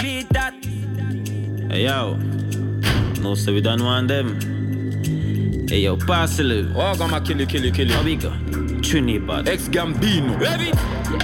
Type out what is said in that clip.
beat that. Hey yo, no say we don't want them. Hey yo, Parcel. Oh, gonna kill you. How we go? Trinidad. Ex-Gambino. Rev it.